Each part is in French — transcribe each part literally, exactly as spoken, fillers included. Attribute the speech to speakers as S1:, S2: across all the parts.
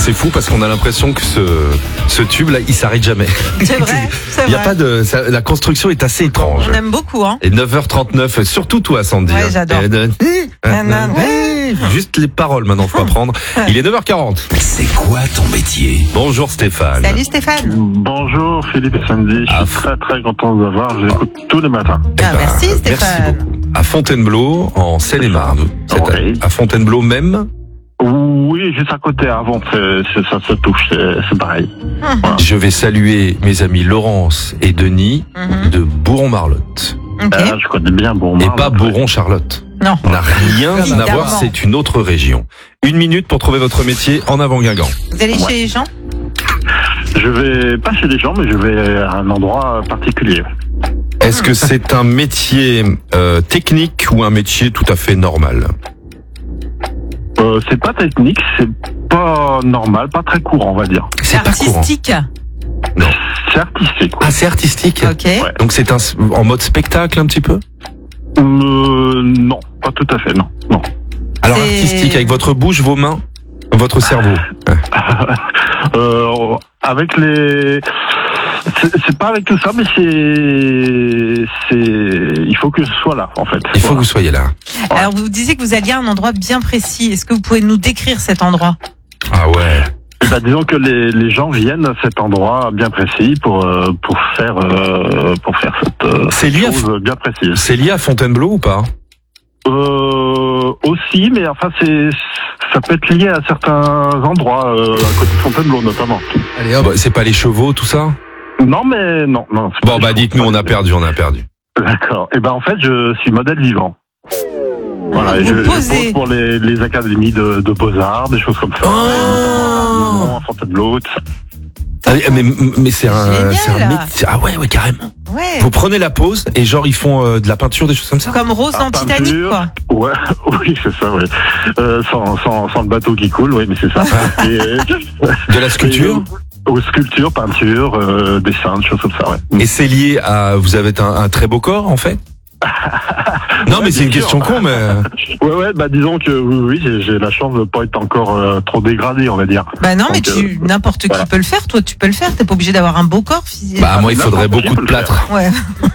S1: c'est fou parce qu'on a l'impression que ce, ce tube là, il s'arrête jamais.
S2: C'est vrai, c'est
S1: Il y a
S2: vrai.
S1: pas de, ça, la construction est assez étrange.
S2: On aime beaucoup, hein.
S1: Et neuf heures trente-neuf, surtout toi, Sandy.
S2: Ouais, j'adore.
S1: Juste les paroles maintenant, faut apprendre. Il est neuf heures quarante.
S3: C'est quoi ton métier?
S1: Bonjour Stéphane.
S2: Salut Stéphane.
S4: Bonjour Philippe et Sandy, je suis
S1: Ah.
S4: très très content de vous avoir, je vous écoute tous les matins.
S1: Eh
S2: Ah,
S1: ben,
S2: merci,
S1: Merci
S2: Stéphane.
S1: beaucoup. À Fontainebleau, en Seine-et-Marne. C'est
S4: Oui.
S1: à, à Fontainebleau même.
S4: Oui, juste à côté, avant, c'est, c'est- ça se touche, c'est, c'est pareil.
S1: Je vais saluer mes amis Laurence et Denis
S2: Mhm.
S1: de Bourron-Marlotte.
S2: Ok.
S4: Euh, je connais bien Bourmont.
S1: Et pas Bourron-Charlotte.
S2: Non.
S1: N'a rien à
S2: Évidemment.
S1: voir, c'est une autre région. Une minute pour trouver votre métier en avant Guingamp.
S2: Vous allez chez les gens?
S4: Je vais pas chez les gens, mais je vais à un endroit particulier.
S1: Est-ce que c'est un métier euh, technique ou un métier tout à fait normal?
S4: Euh, c'est pas technique, c'est pas normal, pas très courant, on va dire.
S2: C'est
S1: pas courant.
S2: artistique.
S1: Non.
S4: C'est artistique.
S1: Ah, c'est artistique.
S2: Ok.
S4: Ouais.
S1: Donc c'est un en mode spectacle un petit peu.
S4: Euh, non, pas tout à fait, non. non.
S1: Alors
S2: C'est-
S1: artistique avec votre bouche, vos mains, votre cerveau.
S4: Euh, avec les... C'est, c'est pas avec tout ça, mais c'est... c'est... Il faut que je sois là, en fait.
S1: Il faut que
S4: Voilà.
S1: vous soyez là.
S2: Alors vous disiez que vous alliez à un endroit bien précis. Est-ce que vous pouvez nous décrire cet endroit?
S1: Ah ouais.
S4: Eh ben, disons que les, les gens viennent à cet endroit bien précis pour euh, pour faire euh, pour faire cette euh,
S1: C'est lié à
S4: chose bien précise.
S1: C'est lié à Fontainebleau ou pas?
S4: Euh, aussi, mais enfin c'est ça peut être lié à certains endroits euh, à côté de Fontainebleau notamment.
S1: Allez hop. C'est pas les chevaux, tout ça?
S4: Non, mais non, non. c'est
S1: Bon
S4: pas-
S1: bah dites-nous, on a perdu, on a perdu.
S4: D'accord. Et ben en fait, je suis modèle vivant. Voilà, et
S2: Vous
S4: je, je
S2: posez.
S4: pose pour les, les académies de, de beaux-arts, des choses comme ça.
S1: Oh.
S4: À Fontainebleau, tout ça.
S1: Ah, mais mais c'est un,
S2: Génial.
S1: c'est un métier. Ah ouais, ouais, carrément.
S2: Ouais.
S1: Vous prenez la pause et genre ils font euh, de la peinture, des choses comme ça?
S2: Comme Rose dans
S4: Ah,
S2: Titanic,
S4: peinture.
S2: quoi.
S4: Ouais, oui, c'est ça, oui. Euh, sans, sans, sans le bateau qui coule, oui, mais c'est ça. Et,
S1: De la sculpture?
S4: et, aux sculptures, peinture, euh, dessins, des choses comme ça, ouais.
S1: Et c'est lié à... Vous avez un, un très beau corps, en fait? Non, mais c'est une
S4: bien
S1: question
S4: sûr.
S1: con, mais...
S4: Ouais, ouais, bah disons que oui, oui, j'ai, j'ai la chance de pas être encore euh, trop dégradé, on va dire.
S2: Bah non, mais
S4: Donc,
S2: tu n'importe qui
S4: voilà.
S2: peut le faire. Toi, tu peux le faire. T'es pas obligé d'avoir un beau corps physique.
S1: Bah, moi, il faudrait
S4: n'importe qui
S1: beaucoup de
S4: peut le
S1: plâtre.
S2: Ouais.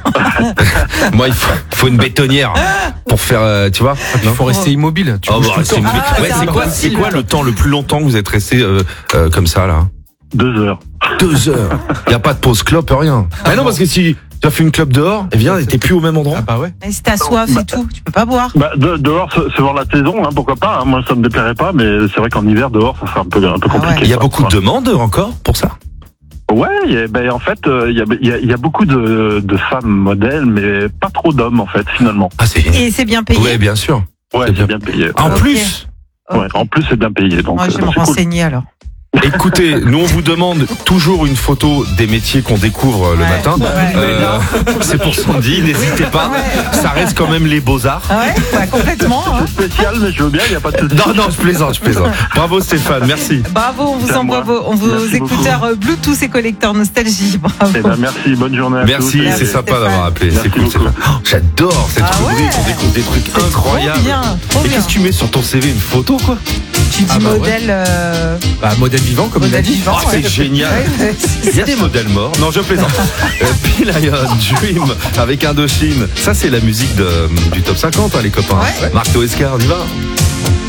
S1: Moi, il faut, faut une bétonnière pour faire, euh, tu vois?
S5: Il faut rester immobile. Tu
S1: Oh,
S5: bouges
S1: bah,
S5: tout le
S1: c'est
S5: temps.
S1: une-
S2: Ah,
S1: ouais,
S2: c'est
S1: c'est quoi, c'est
S2: impossible.
S1: quoi le temps le plus longtemps que vous êtes resté euh, euh, comme ça, là?
S4: Deux heures.
S1: Deux heures. Il y a pas de pause clope, rien. Mais non, parce que si tu as fait une clope dehors, eh bien, t'es plus au même endroit.
S5: Ah bah ouais.
S2: Et si t'as soif et tout, tu peux pas boire.
S4: Bah, de, dehors, se- selon la saison, hein, pourquoi pas. Hein, moi, ça me déplairait pas, mais c'est vrai qu'en hiver, dehors, ça serait un peu, un peu
S2: Ah ouais.
S4: compliqué.
S1: Il y a
S4: quoi.
S1: beaucoup de demandes encore pour ça?
S4: Ouais, il y a- ben, en fait, euh, il y, a, il y, a, il y a beaucoup de, de femmes modèles, mais pas trop d'hommes, en fait, finalement.
S1: Ah, c'est
S2: Et c'est bien payé.
S1: ouais, bien sûr.
S4: Ouais,
S1: C'est
S4: c'est
S1: bien.
S4: bien payé.
S1: En
S4: Ouais.
S1: plus,
S4: Ouais, en plus, c'est bien payé. Donc,
S2: Moi, je vais
S4: euh,
S2: me
S4: c'est cool.
S2: renseigner alors.
S1: écoutez, nous on vous demande toujours une photo des métiers qu'on découvre euh, le
S2: Ouais.
S1: matin.
S2: Ouais.
S1: Euh, c'est pour Sandy, n'hésitez pas.
S2: Ouais.
S1: Ça reste quand même les beaux-arts.
S2: Ah ouais, bah, complètement. Hein.
S4: C'est spécial, mais je veux bien, il n'y a pas de souci.
S1: Non, non, je plaisante, je plaisante. Bravo Stéphane, merci.
S2: Bravo, on vous
S4: C'est à
S2: envoie
S4: moi.
S2: vos, on vos
S4: Merci
S2: écouteurs euh, Bluetooth et collecteurs nostalgie. Bravo.
S4: Eh ben, merci, bonne journée à
S1: Merci,
S4: tous.
S1: c'est sympa
S2: Stéphane.
S1: d'avoir appelé.
S4: Merci
S1: C'est cool,
S4: beaucoup.
S1: Stéphane. Oh, j'adore cette
S2: Ah
S1: rubrique,
S2: ouais.
S1: on découvre des trucs
S2: C'est
S1: incroyables.
S2: Trop bien, trop
S1: Et
S2: bien.
S1: qu'est-ce que tu mets sur ton C V, une photo quoi?
S2: Tu dis
S5: Ah bah ouais.
S2: modèle, euh,
S5: Bah, modèle vivant, comme il a
S2: modèle
S5: dit.
S2: vivant.
S1: Oh, c'est
S2: ouais.
S1: génial.
S2: Ouais,
S1: Il y a des modèles morts. Non, je plaisante. euh, P-Lion, Dream, avec Indochine. Ça, c'est la musique de, du top cinquante, hein, les copains.
S2: Ouais.
S1: Marc Toescar, on y va.